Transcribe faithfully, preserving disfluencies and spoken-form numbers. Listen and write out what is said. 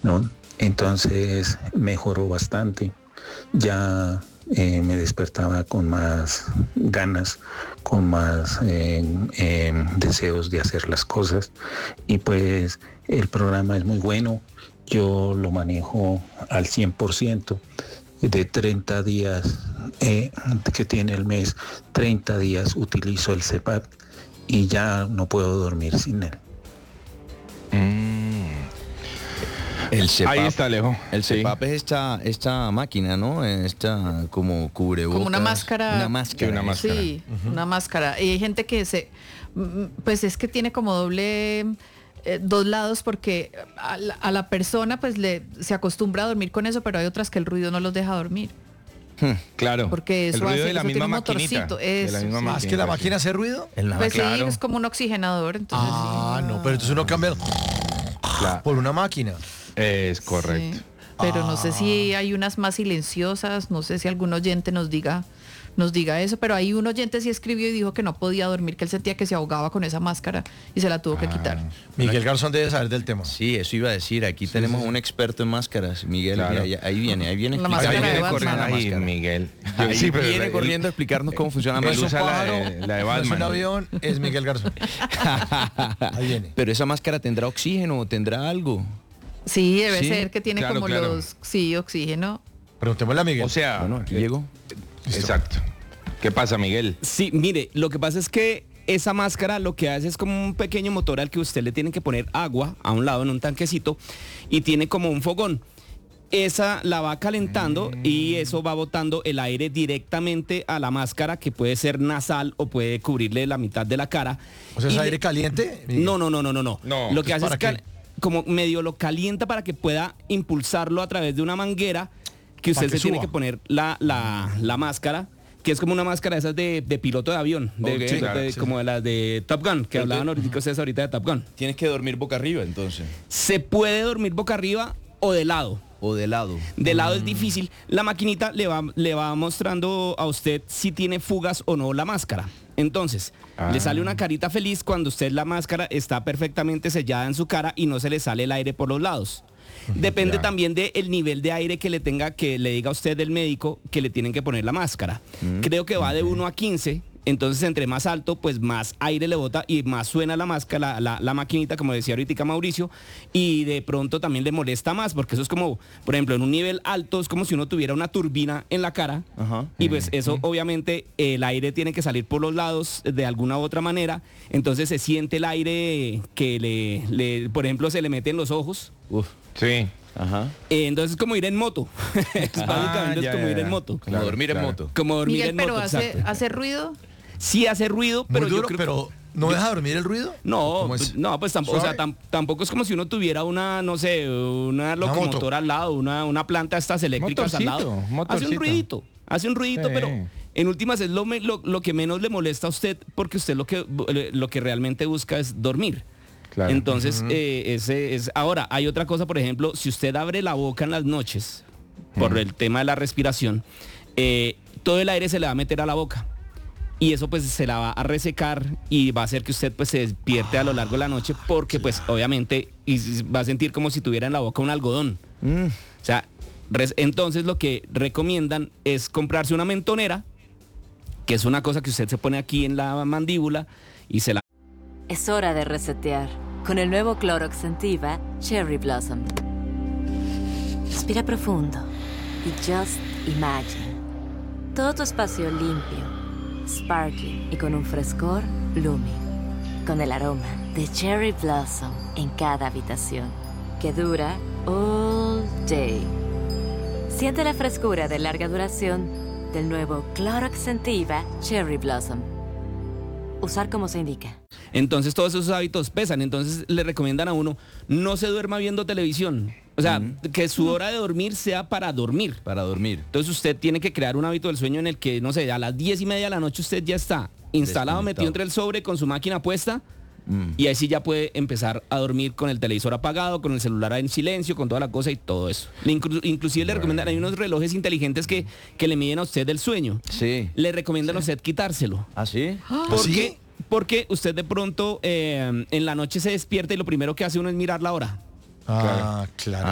¿no? Entonces mejoró bastante. Ya eh, me despertaba con más ganas, con más eh, eh, deseos de hacer las cosas. Y pues el programa es muy bueno. Yo lo manejo al cien por ciento. De treinta días eh, que tiene el mes, treinta días utilizo el C PAP y ya no puedo dormir sin él. Mm. El C PAP. Ahí está, Alejo. El Sí. C PAP es esta, esta máquina, ¿no? Esta como cubrebocas. Como una máscara. Una máscara. Sí, una máscara. Sí, una máscara. Y hay gente que se, mm, pues es que tiene como doble, eh, dos lados porque a la, a la persona pues le se acostumbra a dormir con eso, pero hay otras que el ruido no los deja dormir. Claro. Porque eso el ruido hace- de la eso tiene misma un maquinita. motorcito, de la eso, misma sí. ¿Más que la máquina hace ruido? El nada, Pues claro. sí, es como un oxigenador, entonces Ah, sí. no, pero entonces uno cambia Claro. por una máquina. Es correcto. Sí. Pero no sé Ah. si hay unas más silenciosas, no sé si algún oyente nos diga, nos diga eso, pero hay un oyente sí escribió y dijo que no podía dormir, que él sentía que se ahogaba con esa máscara y se la tuvo que quitar. Miguel Garzón debe saber del tema. Sí, eso iba a decir. Aquí tenemos un experto en máscaras, Miguel. Claro. Ahí, ahí viene, ahí viene. La a máscara Ahí de viene Batman. corriendo la ahí, máscara. Miguel. Ahí Sí, pero viene el- corriendo a explicarnos cómo funciona No la es un usa la pájaro, de- la de no es un Batman. avión, es Miguel Garzón. Ahí viene. Pero esa máscara tendrá oxígeno o tendrá algo. Sí, debe Sí, ser que tiene claro, como claro. los, sí, oxígeno. Preguntémosle a Miguel. O sea, Bueno, aquí eh, llegó. exacto. ¿Qué pasa, Miguel? Sí, mire, lo que pasa es que esa máscara lo que hace es como un pequeño motor al que usted le tiene que poner agua a un lado en un tanquecito y tiene como un fogón. Esa la va calentando y eso va botando el aire directamente a la máscara, que puede ser nasal o puede cubrirle la mitad de la cara. o sea, ¿es Y le- aire caliente? Miguel? No, no, no, no, no, no. No, Lo que ¿pues hace es para cal- qué? como medio lo calienta para que pueda impulsarlo a través de una manguera que usted Para que se tiene suba. que poner la, la, la máscara, que es como una máscara de esas de, de piloto de avión, de, Ok, de- sí, de- claro, sí. como de las de Top Gun, que Pero hablaban te- ahorita ustedes ahorita de Top Gun. Tienes que dormir boca arriba, entonces. Se puede dormir boca arriba o de lado. O de lado. De lado Mm. es difícil. La maquinita le va, le va mostrando a usted si tiene fugas o no la máscara. Entonces, Ah. le sale una carita feliz cuando usted la máscara está perfectamente sellada en su cara y no se le sale el aire por los lados. Depende Ya. también del nivel de aire que le tenga, que le diga a usted del médico que le tienen que poner la máscara. Creo que va de uno a quince. Entonces, entre más alto, pues más aire le bota y más suena la máscara, la, la, la maquinita, como decía ahorita Mauricio, y de pronto también le molesta más, porque eso es como, por ejemplo, en un nivel alto es como si uno tuviera una turbina en la cara, Ajá. y pues eso obviamente el aire tiene que salir por los lados de alguna u otra manera, entonces se siente el aire que le, le por ejemplo, se le mete en los ojos. Uf. Sí. Ajá. Eh, entonces es como ir en moto. Es básicamente ya, es como ya, ir en ya. moto. Como Claro, dormir claro. en moto. Como dormir Miguel, en pero moto, hace, exacto. hace ruido. Sí hace ruido, pero Muy yo duro, creo- pero ¿no deja dormir el ruido? No, ¿Cómo es? no, pues tampoco, o sea, ¿Suave? tam- tampoco es como si uno tuviera una, no sé, una moto. locomotora al lado, una, una planta de estas eléctricas al lado. Motorcito, Hace un motorcito. ruidito, hace un ruidito, Sí. pero en últimas es lo, me- lo, lo que menos le molesta a usted, porque usted lo que, lo que realmente busca es dormir. Claro. Entonces, eh, ese es. Ahora, hay otra cosa, por ejemplo, si usted abre la boca en las noches, por el tema de la respiración, eh, todo el aire se le va a meter a la boca. Y eso pues se la va a resecar y va a hacer que usted pues se despierte a lo largo de la noche porque pues obviamente y s- va a sentir como si tuviera en la boca un algodón. Mm. O sea, res- entonces lo que recomiendan es comprarse una mentonera, que es una cosa que usted se pone aquí en la mandíbula y se la... Es hora de resetear con el nuevo Clorox Sentiva Cherry Blossom. Respira profundo y just imagine. Todo tu espacio limpio, sparkling y con un frescor blooming. Con el aroma de Cherry Blossom en cada habitación, que dura all day. Siente la frescura de larga duración del nuevo Clorox Sentiva Cherry Blossom. Usar como se indica. Entonces todos esos hábitos pesan, entonces le recomiendan a uno, no se duerma viendo televisión. O sea, que su hora de dormir sea para dormir. Para dormir. Entonces usted tiene que crear un hábito del sueño en el que, no sé, a las diez y media de la noche usted ya está instalado, Desconectado. metido entre el sobre con su máquina puesta Mm. y ahí sí ya puede empezar a dormir con el televisor apagado, con el celular en silencio, con toda la cosa y todo eso. Le inclu- inclusive le recomiendan, hay unos relojes inteligentes que, que le miden a usted el sueño. Sí. Le recomiendan a usted quitárselo. ¿Ah, sí? ¿Por ¿Sí? qué? Porque usted de pronto eh, en la noche se despierta y lo primero que hace uno es mirar la hora. Ah, claro.